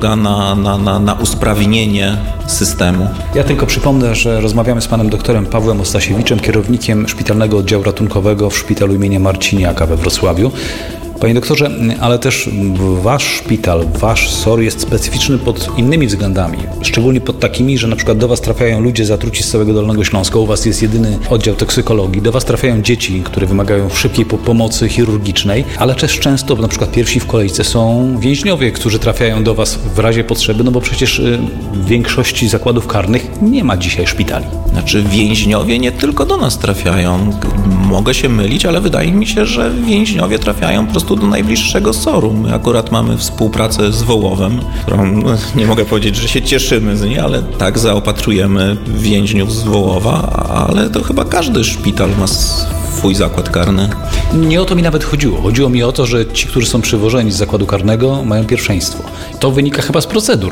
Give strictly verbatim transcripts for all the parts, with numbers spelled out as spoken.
droga na, na, na, na usprawnienie systemu. Ja tylko przypomnę, że rozmawiamy z panem doktorem Pawłem Ostasiewiczem, kierownikiem Szpitalnego Oddziału Ratunkowego w Szpitalu imienia Marciniaka we Wrocławiu. Panie doktorze, ale też wasz szpital, wasz S O R jest specyficzny pod innymi względami. Szczególnie pod takimi, że na przykład do was trafiają ludzie zatruci z całego Dolnego Śląska. U was jest jedyny oddział toksykologii. Do was trafiają dzieci, które wymagają szybkiej pomocy chirurgicznej, ale też często na przykład pierwsi w kolejce są więźniowie, którzy trafiają do was w razie potrzeby, no bo przecież w większości zakładów karnych nie ma dzisiaj szpitali. Znaczy więźniowie nie tylko do nas trafiają. Mogę się mylić, ale wydaje mi się, że więźniowie trafiają po prostu do najbliższego S O R-u. My akurat mamy współpracę z Wołowem, którą nie mogę powiedzieć, że się cieszymy z niej, ale tak zaopatrujemy więźniów z Wołowa, ale to chyba każdy szpital ma swój zakład karny. Nie o to mi nawet chodziło. Chodziło mi o to, że ci, którzy są przywożeni z zakładu karnego, mają pierwszeństwo. To wynika chyba z procedur.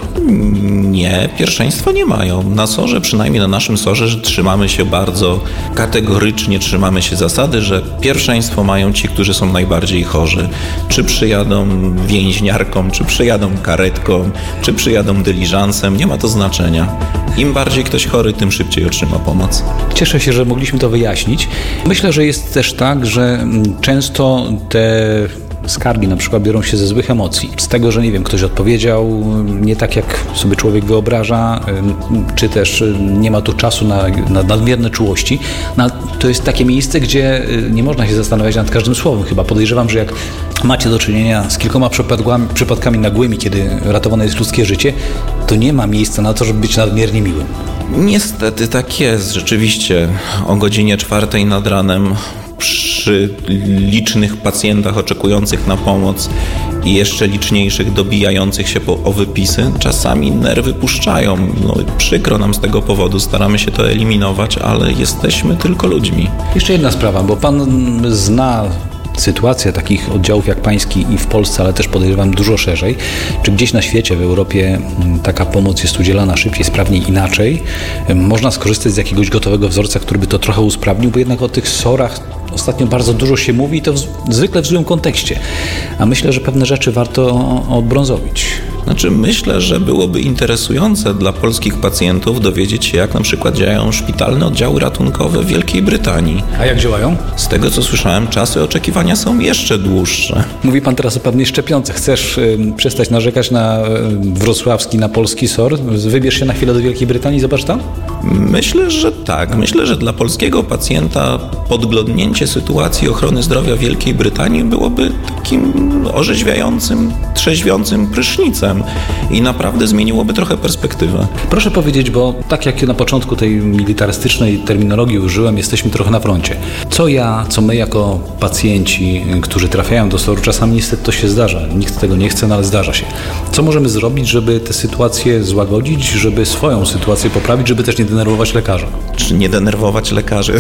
Nie, pierwszeństwa nie mają. Na S O R-ze, przynajmniej na naszym S O R-ze, trzymamy się bardzo kategorycznie, trzymamy się zasady, że pierwszeństwo mają ci, którzy są najbardziej chorzy. Czy przyjadą więźniarką, czy przyjadą karetką, czy przyjadą dyliżansem, nie ma to znaczenia. Im bardziej ktoś chory, tym szybciej otrzyma pomoc. Cieszę się, że mogliśmy to wyjaśnić. Myślę, że jest też tak, że często te skargi na przykład biorą się ze złych emocji. Z tego, że nie wiem, ktoś odpowiedział nie tak, jak sobie człowiek wyobraża, czy też nie ma tu czasu na, na nadmierne czułości. No, to jest takie miejsce, gdzie nie można się zastanawiać nad każdym słowem. Chyba podejrzewam, że jak macie do czynienia z kilkoma przypadkami, przypadkami nagłymi, kiedy ratowane jest ludzkie życie, to nie ma miejsca na to, żeby być nadmiernie miłym. Niestety tak jest. Rzeczywiście o godzinie czwartej nad ranem przy licznych pacjentach oczekujących na pomoc i jeszcze liczniejszych dobijających się po, o wypisy, czasami nerwy puszczają. No, przykro nam z tego powodu, staramy się to eliminować, ale jesteśmy tylko ludźmi. Jeszcze jedna sprawa, bo pan zna sytuacja takich oddziałów jak pański i w Polsce, ale też podejrzewam dużo szerzej. Czy gdzieś na świecie, w Europie taka pomoc jest udzielana szybciej, sprawniej, inaczej? Można skorzystać z jakiegoś gotowego wzorca, który by to trochę usprawnił, bo jednak o tych S O R-ach ostatnio bardzo dużo się mówi i to w, zwykle w złym kontekście. A myślę, że pewne rzeczy warto odbrązowić. Znaczy myślę, że byłoby interesujące dla polskich pacjentów dowiedzieć się, jak na przykład działają szpitalne oddziały ratunkowe w Wielkiej Brytanii. A jak działają? Z tego, co słyszałem, czasy oczekiwania są jeszcze dłuższe. Mówi pan teraz o pewnej szczepionce. Chcesz y, przestać narzekać na y, wrocławski, na polski S O R? Wybierz się na chwilę do Wielkiej Brytanii i zobacz tam? Myślę, że tak. Myślę, że dla polskiego pacjenta podglądnięcie sytuacji ochrony zdrowia Wielkiej Brytanii byłoby takim orzeźwiającym, trzeźwiącym prysznicem i naprawdę zmieniłoby trochę perspektywę. Proszę powiedzieć, bo tak jak na początku tej militarystycznej terminologii użyłem, jesteśmy trochę na froncie. Co ja, co my jako pacjenci, którzy trafiają do S O R-u, czasami niestety to się zdarza. Nikt tego nie chce, no ale zdarza się. Co możemy zrobić, żeby tę sytuację złagodzić, żeby swoją sytuację poprawić, żeby też nie denerwować lekarza? Czy nie denerwować lekarzy?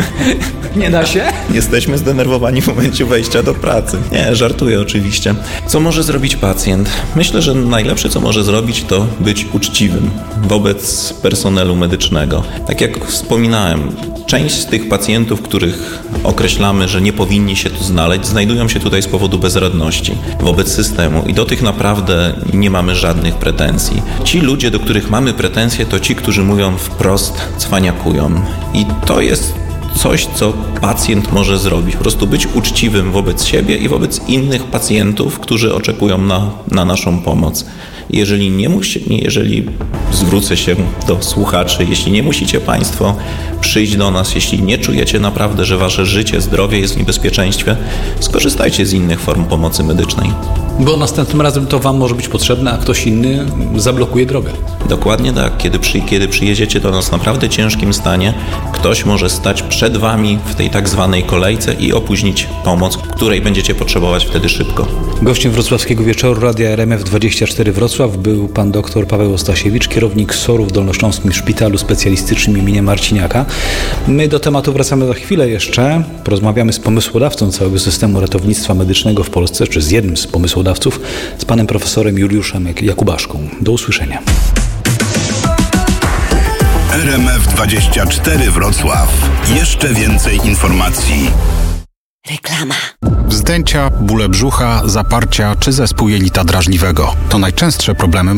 Nie da się? Jesteśmy zdenerwowani w momencie wejścia do pracy. Nie, żartuję oczywiście. Co może zrobić pacjent? Myślę, że najlepsze, co może zrobić, to być uczciwym wobec personelu medycznego. Tak jak wspominałem, część z tych pacjentów, których określamy, że nie powinni się tu znaleźć, znajdują się tutaj z powodu bezradności wobec systemu i do tych naprawdę nie mamy żadnych pretensji. Ci ludzie, do których mamy pretensje, to ci, którzy mówią wprost, cwaniakują. I to jest coś, co pacjent może zrobić. Po prostu być uczciwym wobec siebie i wobec innych pacjentów, którzy oczekują na, na naszą pomoc. Jeżeli nie musi, jeżeli zwrócę się do słuchaczy, jeśli nie musicie Państwo przyjść do nas, jeśli nie czujecie naprawdę, że Wasze życie, zdrowie jest w niebezpieczeństwie, skorzystajcie z innych form pomocy medycznej. Bo następnym razem to Wam może być potrzebne, a ktoś inny zablokuje drogę. Dokładnie tak. Kiedy, przy, kiedy przyjedziecie do nas w naprawdę ciężkim stanie, ktoś może stać przed Wami w tej tak zwanej kolejce i opóźnić pomoc, której będziecie potrzebować wtedy szybko. Gościem wrocławskiego wieczoru Radia R M F dwadzieścia cztery Wrocław był pan dr Paweł Ostasiewicz, kierownik S O R-u w Dolnośląskim Szpitalu Specjalistycznym imienia Marciniaka. My do tematu wracamy za chwilę jeszcze. Porozmawiamy z pomysłodawcą całego systemu ratownictwa medycznego w Polsce, czy z jednym z pomysłodawców, z panem profesorem Juliuszem Jakubaszką. Do usłyszenia. R M F dwadzieścia cztery Wrocław. Jeszcze więcej informacji. Reklama. Wzdęcia, bóle brzucha, zaparcia czy zespół jelita drażliwego to najczęstsze problemy